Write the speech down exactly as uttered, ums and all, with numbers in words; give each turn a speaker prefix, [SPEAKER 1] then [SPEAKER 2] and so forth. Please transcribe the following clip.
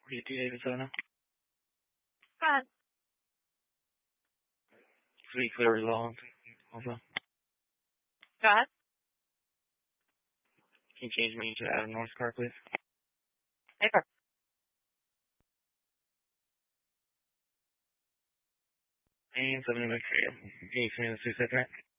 [SPEAKER 1] forty-two Arizona.
[SPEAKER 2] Go ahead.
[SPEAKER 1] Three clear long. Also,
[SPEAKER 2] Go ahead.
[SPEAKER 1] can you change me to Adam North car, please?
[SPEAKER 2] Paper.
[SPEAKER 1] And seven X-ray. Can you send me the suicide threat?